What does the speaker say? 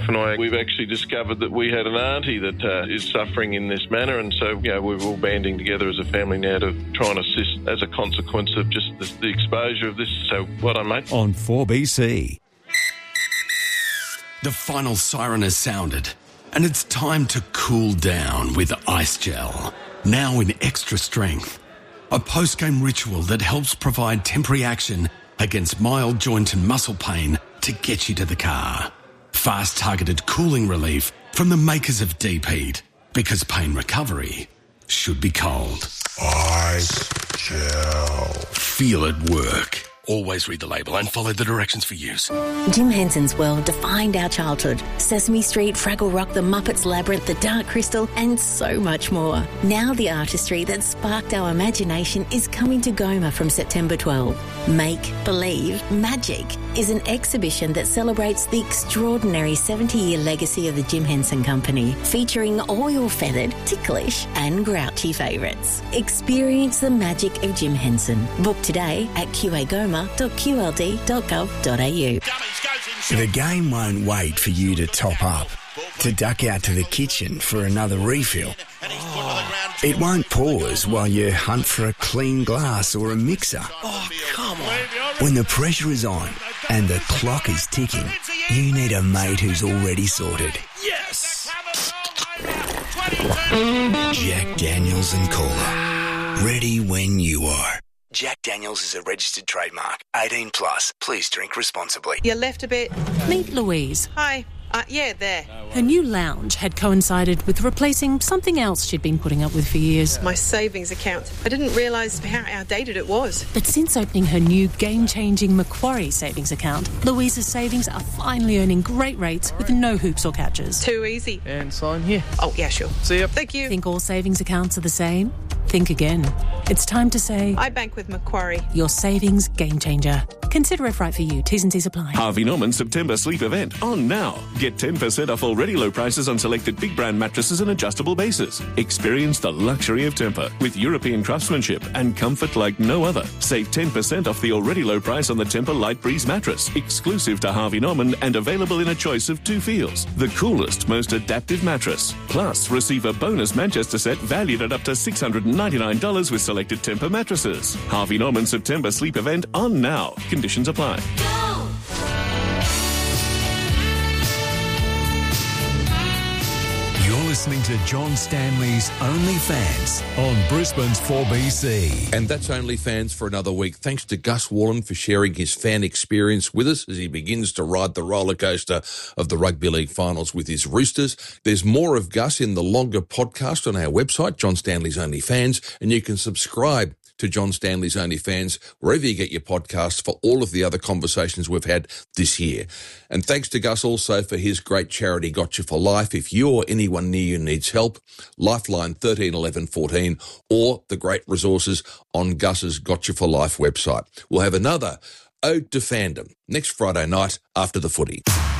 and I, we've actually discovered that we had an auntie that is suffering in this manner, and so, we're all banding together as a family now to try and assist as a consequence of just the exposure of this. So, well done, mate. On 4BC. The final siren has sounded, and it's time to cool down with Ice Gel. Now in extra strength. A post-game ritual that helps provide temporary action against mild joint and muscle pain to get you to the car. Fast targeted cooling relief from the makers of Deep Heat, because pain recovery should be cold. Ice Gel. Feel it work. Always read the label and follow the directions for use. Jim Henson's world defined our childhood. Sesame Street, Fraggle Rock, The Muppets Labyrinth, The Dark Crystal, and so much more. Now the artistry that sparked our imagination is coming to Goma from September 12. Make Believe Magic is an exhibition that celebrates the extraordinary 70-year legacy of the Jim Henson Company, featuring all your feathered, ticklish and grouchy favourites. Experience the magic of Jim Henson. Book today at qagoma.qld.gov.au. The game won't wait for you to top up, to duck out to the kitchen for another refill. It won't pause while you hunt for a clean glass or a mixer. Oh, come on. When the pressure is on and the clock is ticking, you need a mate who's already sorted. Yes! Jack Daniels and Cola. Ready when you are. Jack Daniels is a registered trademark. 18 plus. Please drink responsibly. You left a bit. Meet Louise. Hi. Yeah, there. Her new lounge had coincided with replacing something else she'd been putting up with for years. My savings account. I didn't realise how outdated it was. But since opening her new game-changing Macquarie savings account, Louise's savings are finally earning great rates with no hoops or catches. Too easy. And sign here. Oh, yeah, sure. See ya. Thank you. Think all savings accounts are the same? Think again. It's time to say... I bank with Macquarie. Your savings game changer. Consider if right for you. T's and C's apply. Harvey Norman September sleep event on now. Get 10% off already low prices on selected big brand mattresses and adjustable bases. Experience the luxury of Tempur with European craftsmanship and comfort like no other. Save 10% off the already low price on the Tempur Light Breeze mattress, exclusive to Harvey Norman and available in a choice of 2 feels. The coolest, most adaptive mattress. Plus, receive a bonus Manchester set valued at up to $699 with selected Tempur mattresses. Harvey Norman September sleep event on now. Conditions apply. You're listening to John Stanley's OnlyFans on Brisbane's 4BC. And that's OnlyFans for another week. Thanks to Gus Wallen for sharing his fan experience with us as he begins to ride the roller coaster of the Rugby League finals with his Roosters. There's more of Gus in the longer podcast on our website, John Stanley's OnlyFans, and you can subscribe to John Stanley's OnlyFans wherever you get your podcasts for all of the other conversations we've had this year. And thanks to Gus also for his great charity, Gotcha for Life. If you or anyone near you needs help, Lifeline 13 11 14 or the great resources on Gus's Gotcha for Life website. We'll have another Ode to Fandom next Friday night after the footy.